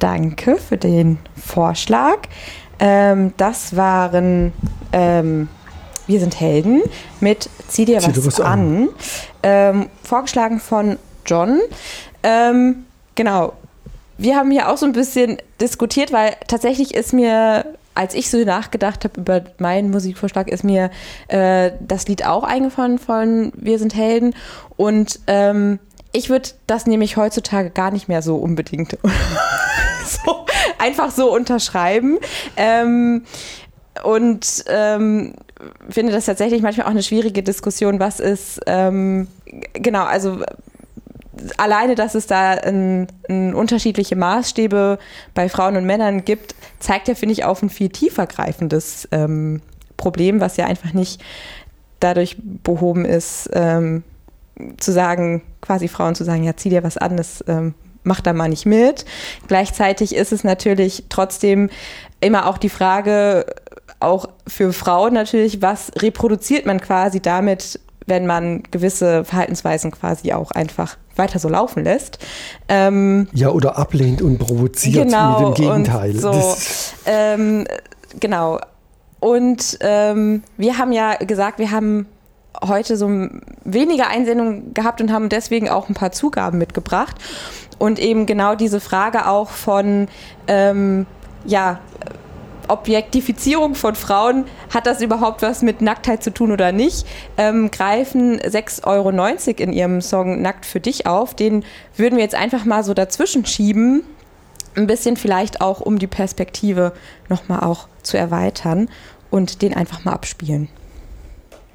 danke für den Vorschlag. Das waren Wir sind Helden mit Zieh dir was an. Vorgeschlagen von John. Genau. Wir haben hier auch so ein bisschen diskutiert, weil tatsächlich ist mir, als ich so nachgedacht habe über meinen Musikvorschlag, ist mir das Lied auch eingefallen von Wir sind Helden. Und ich würde das nämlich heutzutage gar nicht mehr so unbedingt einfach so unterschreiben. Und finde das tatsächlich manchmal auch eine schwierige Diskussion, was ist, genau, also alleine, dass es da unterschiedliche Maßstäbe bei Frauen und Männern gibt, zeigt ja, finde ich, auf ein viel tiefergreifendes Problem, was ja einfach nicht dadurch behoben ist, zu sagen, quasi Frauen zu sagen, ja, zieh dir was an, das mach da mal nicht mit. Gleichzeitig ist es natürlich trotzdem immer auch die Frage, auch für Frauen natürlich, was reproduziert man quasi damit, wenn man gewisse Verhaltensweisen quasi auch einfach weiter so laufen lässt. Ja, oder ablehnt und provoziert mit dem Gegenteil. Und so, genau. Und wir haben ja gesagt, wir haben heute so weniger Einsendungen gehabt und haben deswegen auch ein paar Zugaben mitgebracht. Und eben genau diese Frage auch von, Objektifizierung von Frauen, hat das überhaupt was mit Nacktheit zu tun oder nicht, greifen 6,90 € in ihrem Song Nackt für dich auf. Den würden wir jetzt einfach mal so dazwischen schieben, ein bisschen vielleicht auch, um die Perspektive nochmal auch zu erweitern und den einfach mal abspielen.